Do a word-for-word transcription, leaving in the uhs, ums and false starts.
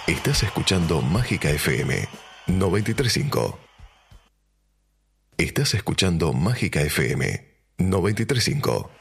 Estás escuchando Mágica F M noventa y tres punto cinco. Estás escuchando Mágica F M noventa y tres punto cinco.